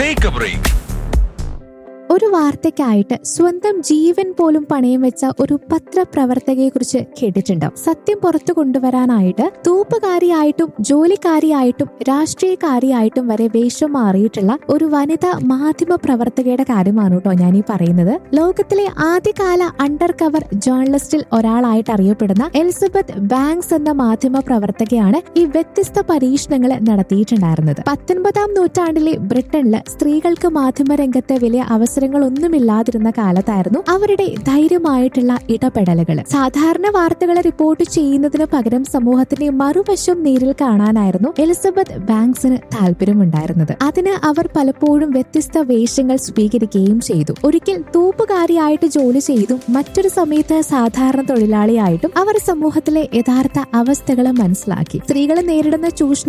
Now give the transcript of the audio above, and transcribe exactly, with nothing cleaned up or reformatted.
Take A break. ഒരു വാർത്തയ്ക്കായിട്ട് സ്വന്തം ജീവൻ പോലും പണയം വെച്ച ഒരു പത്രപ്രവർത്തകയെ കുറിച്ച് കേട്ടിട്ടുണ്ടോ? സത്യം പുറത്തു കൊണ്ടുവരാനായിട്ട് തൂപ്പുകാരിയായിട്ടും ജോലിക്കാരിയായിട്ടും രാഷ്ട്രീയക്കാരിയായിട്ടും വരെ വേഷം മാറിയിട്ടുള്ള ഒരു വനിതാ മാധ്യമ പ്രവർത്തകയുടെ കാര്യമാണ് കേട്ടോ ഞാൻ ഈ പറയുന്നത്. ലോകത്തിലെ ആദ്യകാല അണ്ടർ കവർ ജേർണലിസ്റ്റിൽ ഒരാളായിട്ട് അറിയപ്പെടുന്ന എലിസബത്ത് ബാങ്ക്സ് എന്ന മാധ്യമ പ്രവർത്തകയാണ് ഈ വ്യത്യസ്ത പരീക്ഷണങ്ങൾ നടത്തിയിട്ടുണ്ടായിരുന്നത്. പത്തൊൻപതാം നൂറ്റാണ്ടിലെ ബ്രിട്ടനില് സ്ത്രീകൾക്ക് മാധ്യമ രംഗത്ത് വലിയ അവസരങ്ങൾ ഒന്നുമില്ലാതിരുന്ന കാലത്തായിരുന്നു അവരുടെ ധൈര്യമായിട്ടുള്ള ഇടപെടലുകൾ. സാധാരണ വാർത്തകളെ റിപ്പോർട്ട് ചെയ്യുന്നതിന് പകരം സമൂഹത്തിന്റെ മറുവശം നേരിൽ കാണാനായിരുന്നു എലിസബത്ത് ബാങ്ക്സിന് താല്പര്യമുണ്ടായിരുന്നത്. അതിന് അവർ പലപ്പോഴും വ്യത്യസ്ത വേഷങ്ങൾ സ്വീകരിക്കുകയും ചെയ്തു. ഒരിക്കൽ തൂപ്പുകാരിയായിട്ട് ജോലി ചെയ്തു, മറ്റൊരു സമയത്ത് സാധാരണ തൊഴിലാളിയായിട്ടും അവർ സമൂഹത്തിലെ യഥാർത്ഥ അവസ്ഥകൾ മനസ്സിലാക്കി. സ്ത്രീകൾ നേരിടുന്ന ചൂഷണം